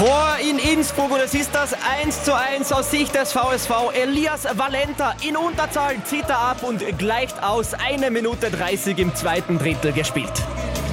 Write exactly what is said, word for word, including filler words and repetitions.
Tor in Innsbruck und es ist das eins zu eins aus Sicht des V S V. Elias Valenta in Unterzahl zieht er ab und gleicht aus. Eine Minute dreißig im zweiten Drittel gespielt.